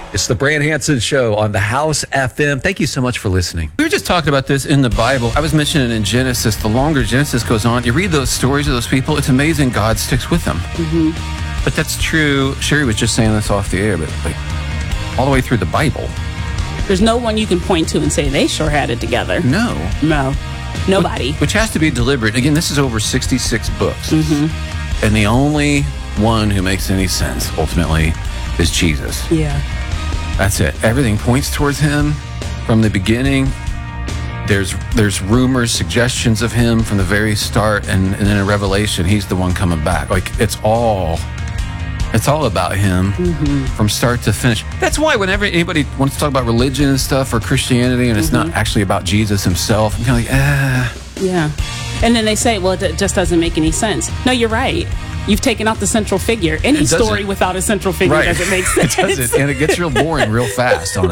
It's the Brand Hansen Show on the House FM. Thank you so much for listening. We were just talking about this in the Bible. I was mentioning in Genesis, the longer Genesis goes on, you read those stories of those people, it's amazing God sticks with them. Mm-hmm. But that's true. Sherry was just saying this off the air, but like all the way through the Bible. There's no one you can point to and say they sure had it together. No. Nobody. Which has to be deliberate. Again, this is over 66 books. Mm-hmm. And the only one who makes any sense, ultimately, is Jesus. Yeah. That's it. Everything points towards him from the beginning. There's rumors, suggestions of him from the very start, and then in Revelation, he's the one coming back. Like, it's all about him from start to finish. That's why whenever anybody wants to talk about religion and stuff or Christianity, and it's not actually about Jesus himself, I'm kind of like, Yeah. And then they say, well, it just doesn't make any sense. No, you're right. You've taken out the central figure. Any story without a central figure doesn't make sense. It doesn't, and it gets real boring real fast on